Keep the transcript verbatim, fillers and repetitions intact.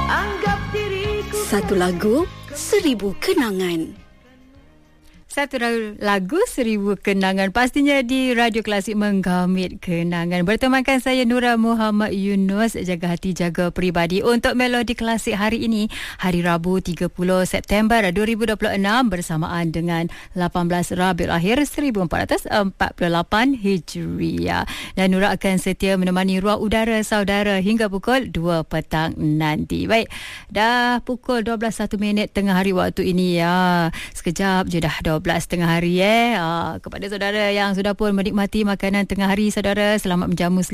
Satu lagu, seribu kenangan. Satu lagu, seribu kenangan. Pastinya di Radio Klasik menggamit kenangan. Bertemankan saya Nura Muhammad Yunus, jaga hati, jaga peribadi. Untuk Melodi Klasik hari ini, hari Rabu tiga puluh September dua ribu dua puluh enam bersamaan dengan lapan belas Rabiul Akhir seribu empat ratus empat puluh lapan Hijriah. Dan Nura akan setia menemani ruang udara saudara hingga pukul dua petang nanti. Baik, dah pukul dua belas satu minit tengah hari waktu ini ya. Sekejap je dah dua belas tengah hari eh. Aa, kepada saudara yang sudah pun menikmati makanan tengah hari, saudara, selamat menjamu